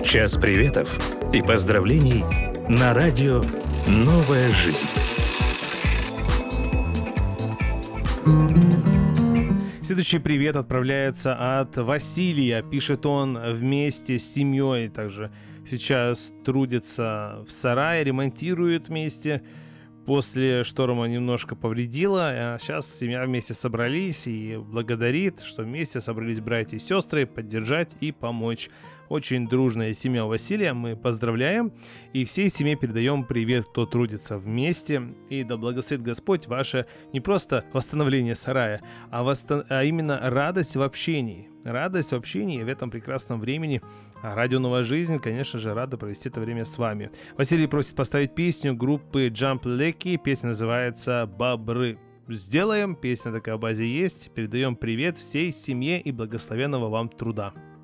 Час приветов и поздравлений на радио «Новая жизнь». Следующий привет отправляется от Василия. Пишет он, вместе с семьей также сейчас трудится в сарае, ремонтирует вместе. После шторма немножко повредило, а сейчас семья вместе собрались и благодарит, что вместе собрались братья и сестры поддержать и помочь. Очень дружная семья у Василия, мы поздравляем и всей семье передаем привет, кто трудится вместе. И да благословит Господь ваше не просто восстановление сарая, а именно радость в общении. Радость в общении в этом прекрасном времени. А радио «Новая жизнь», конечно же, рада провести это время с вами. Василий просит поставить песню группы Jump Lecky. Песня называется «Бобры». Сделаем. Песня такая в базе есть. Передаем привет всей семье и благословенного вам труда.